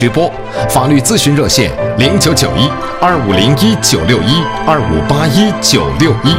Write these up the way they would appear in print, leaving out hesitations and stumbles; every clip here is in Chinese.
直播法律咨询热线099125019612581961。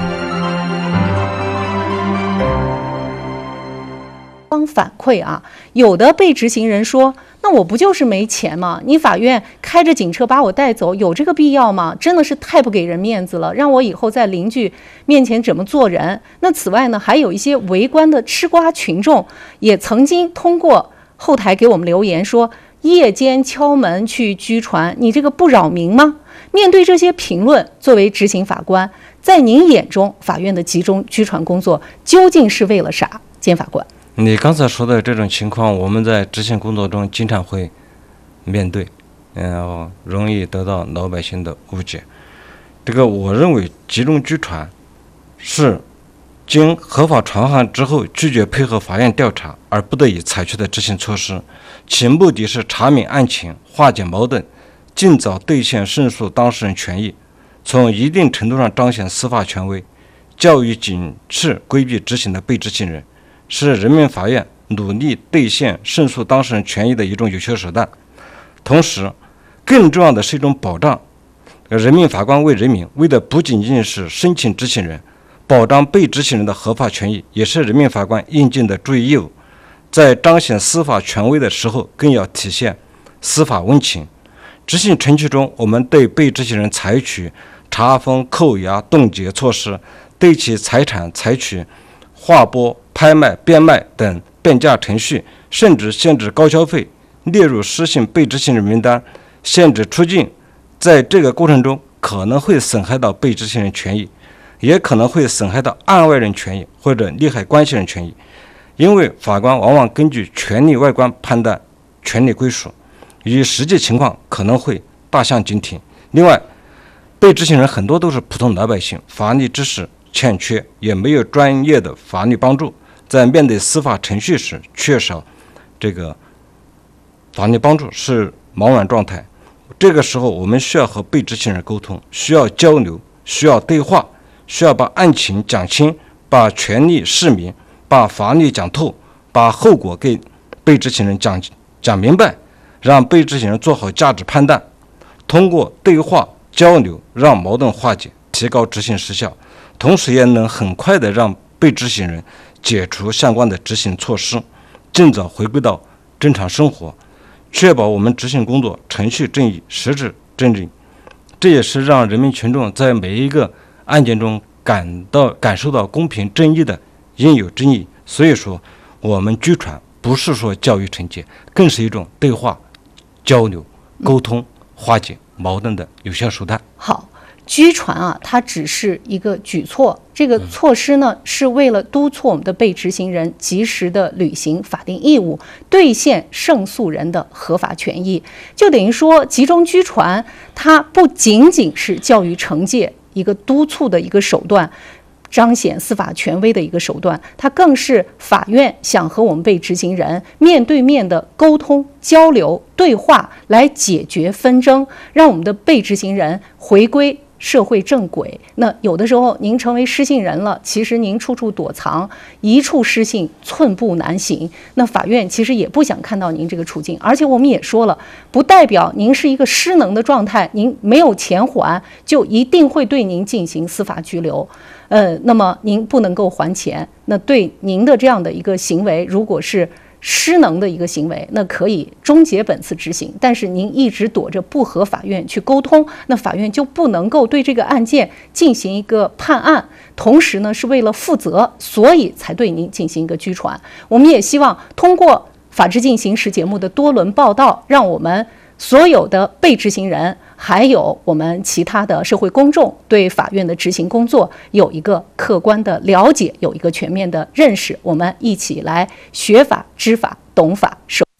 反馈啊，有的被执行人说，那我不就是没钱吗？你法院开着警车把我带走，有这个必要吗？真的是太不给人面子了，让我以后在邻居面前怎么做人？那此外呢，还有一些围观的吃瓜群众也曾经通过后台给我们留言说，夜间敲门去拘传，你这个不扰民吗？面对这些评论，作为执行法官，在您眼中，法院的集中拘传工作究竟是为了啥？监法官， 你刚才说的这种情况，我们在执行工作中经常会面对，容易得到老百姓的误解。这个我认为集中拘传是经合法传唤之后拒绝配合法院调查而不得已采取的执行措施，其目的是查明案情、化解矛盾、尽早兑现胜诉当事人权益，从一定程度上彰显司法权威，教育警示规避执行的被执行人，是人民法院努力兑现胜诉当事人权益的一种有效手段。同时，更重要的是一种保障。人民法官为人民，为的不仅仅是申请执行人，保障被执行人的合法权益，也是人民法官应尽的注意义务。在彰显司法权威的时候，更要体现司法温情。执行程序中，我们对被执行人采取查封、扣押、冻结措施，对其财产采取划拨、拍卖、变卖等变价程序，甚至限制高消费，列入失信被执行人名单，限制出境。在这个过程中，可能会损害到被执行人权益，也可能会损害到案外人权益或者利害关系人权益。因为法官往往根据权利外观判断权利归属，与实际情况可能会大相径庭。另外，被执行人很多都是普通老百姓，法律知识欠缺，也没有专业的法律帮助，在面对司法程序时缺少这个法律帮助，是茫然状态。这个时候，我们需要和被执行人沟通，需要交流，需要对话，需要把案情讲清，把权利释明，把法律讲透，把后果给被执行人讲明白，让被执行人做好价值判断。通过对话交流，让矛盾化解，提高执行时效，同时也能很快的让被执行人解除相关的执行措施，尽早回归到正常生活，确保我们执行工作程序正义、实质正义。这也是让人民群众在每一个案件中感受到公平正义的应有之义。所以说，我们拘传不是说教育惩戒，更是一种对话、交流、沟通、化解矛盾的有效手段。 好，拘传啊，它只是一个举措，这个措施呢，是为了督促我们的被执行人及时的履行法定义务，兑现胜诉人的合法权益。就等于说，集中拘传，它不仅仅是教育惩戒一个督促的一个手段，彰显司法权威的一个手段，它更是法院想和我们被执行人面对面的沟通、交流、对话，来解决纷争，让我们的被执行人回归社会正轨。那有的时候您成为失信人了，其实您处处躲藏，一处失信寸步难行。那法院其实也不想看到您这个处境，而且我们也说了，不代表您是一个失能的状态，您没有钱还就一定会对您进行司法拘留。那么您不能够还钱，那对您的这样的一个行为，如果是失能的一个行为，那可以终结本次执行。但是您一直躲着不和法院去沟通，那法院就不能够对这个案件进行一个判案。同时呢，是为了负责，所以才对您进行一个拘传。我们也希望通过《法治进行时》节目的多轮报道，让我们所有的被执行人，还有我们其他的社会公众，对法院的执行工作有一个客观的了解，有一个全面的认识。我们一起来学法、知法、懂法、守